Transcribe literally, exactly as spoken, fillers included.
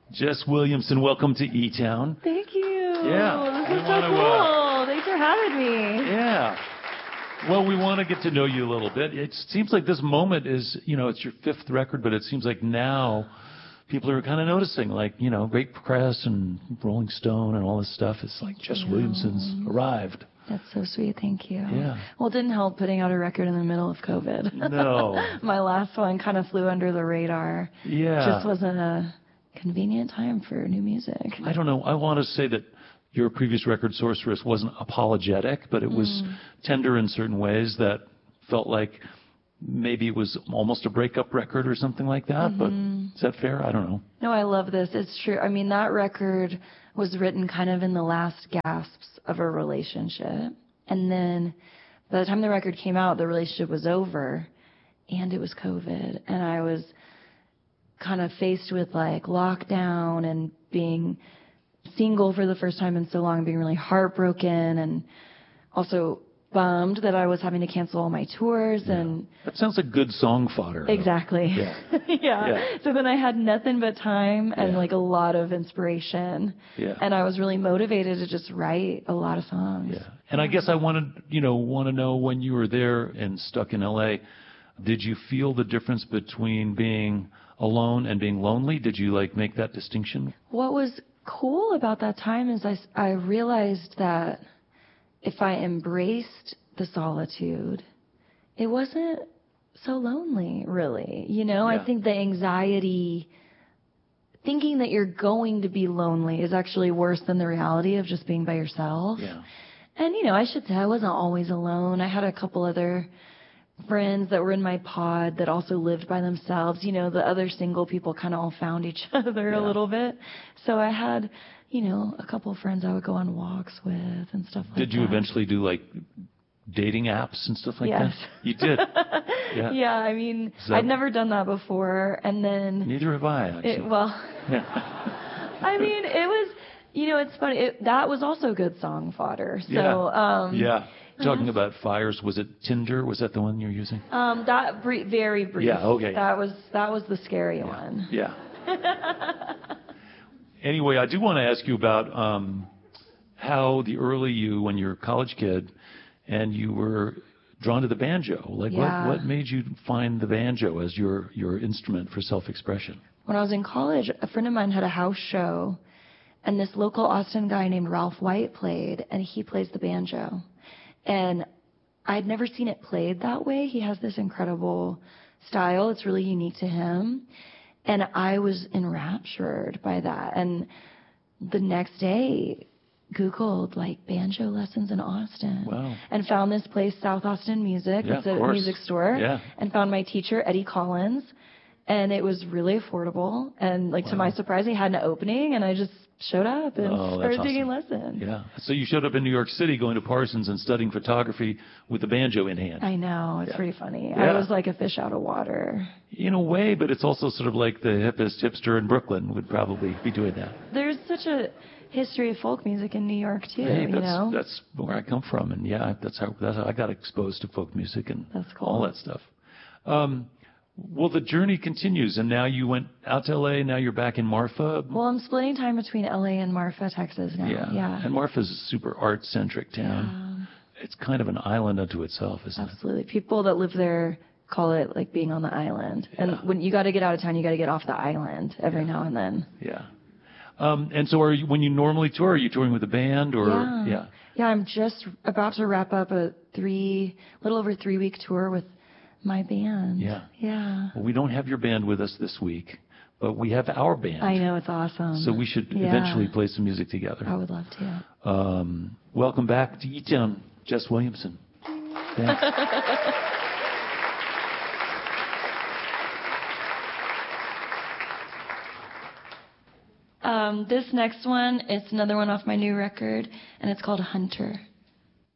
Jess Williamson, welcome to E-Town. Thank you. Yeah. This is so to, cool. Uh, Thanks for having me. Yeah. Well, we want to get to know you a little bit. It seems like this moment is, you know, it's your fifth record, but it seems like now people are kind of noticing, like, you know, great press and Rolling Stone and all this stuff. It's like Jess Williamson's arrived. That's so sweet. Thank you. Yeah. Well, it didn't help putting out a record in the middle of COVID. No. My last one kind of flew under the radar. Yeah. Just wasn't a convenient time for new music. I don't know. I want to say that your previous record, Sorceress, wasn't apologetic, but it was Mm. tender in certain ways that felt like maybe it was almost a breakup record or something like that. Mm-hmm. But is that fair? I don't know. No, I love this. It's true. I mean, that record was written kind of in the last gasps of a relationship. And then by the time the record came out, the relationship was over and it was COVID. And I was kind of faced with like lockdown and being single for the first time in so long, being really heartbroken and also bummed that I was having to cancel all my tours. Yeah. And that sounds like good song fodder. Though. Exactly. Yeah. yeah. yeah. So then I had nothing but time and yeah. like a lot of inspiration. Yeah. And I was really motivated to just write a lot of songs. Yeah. And I guess I wanted, you know, want to know when you were there and stuck in L A, did you feel the difference between being alone and being lonely? Did you like make that distinction? What was cool about that time is I, I realized that if I embraced the solitude, it wasn't so lonely, really. You know, yeah. I think the anxiety, thinking that you're going to be lonely is actually worse than the reality of just being by yourself. Yeah. And, you know, I should say I wasn't always alone. I had a couple other friends that were in my pod that also lived by themselves. You know, the other single people kind of all found each other yeah. a little bit. So I had, you know, a couple of friends I would go on walks with and stuff like that. Did you eventually do like dating apps and stuff like yes. that? You did. Yeah. Yeah, I mean, that... I'd never done that before. And then. Neither have I, actually. It, well, yeah. I mean, it was, you know, it's funny. It, that was also good song fodder. So, yeah. um. Yeah. Talking about fires, was it Tinder? Was that the one you're using? Um, that br- very brief. Yeah, okay. That was that was the scary yeah. one. Yeah. Anyway, I do want to ask you about um, how the early you, when you were a college kid, and you were drawn to the banjo. Like, yeah. what what made you find the banjo as your your instrument for self-expression? When I was in college, a friend of mine had a house show, and this local Austin guy named Ralph White played, and he plays the banjo. And I'd never seen it played that way. He has this incredible style. It's really unique to him. And I was enraptured by that. And the next day, Googled like banjo lessons in Austin. Wow. And found this place, South Austin Music. Yeah, it's a of course. music store. Yeah. And found my teacher, Eddie Collins. And it was really affordable. And like wow. to my surprise, he had an opening. And I just showed up and oh, started awesome. taking lessons. Yeah. So you showed up in New York City going to Parsons and studying photography with the banjo in hand. I know. It's yeah. pretty funny. Yeah. I was like a fish out of water. In a way, but it's also sort of like the hippest hipster in Brooklyn would probably be doing that. There's such a history of folk music in New York, too, hey, you that's, know? that's where I come from. And, yeah, that's how, that's how I got exposed to folk music and that's cool. all that stuff. Um, Well, the journey continues, and now you went out to L A, now you're back in Marfa. Well, I'm splitting time between L A and Marfa, Texas now. Yeah, yeah. and Marfa's a super art-centric town. Yeah. It's kind of an island unto itself, isn't Absolutely. it? Absolutely. People that live there call it like being on the island. Yeah. And when you got to get out of town, you got to get off the island every yeah. now and then. Yeah. Um, and so are you, when you normally tour, are you touring with a band or? Yeah. Yeah, yeah I'm just about to wrap up a three, little over three week tour with my band. Yeah. Yeah. Well, we don't have your band with us this week, but we have our band. I know, it's awesome. So we should yeah. eventually play some music together. I would love to. Um, welcome back to E-Town, Jess Williamson. Thanks. um, this next one, it's another one off my new record, and it's called Hunter.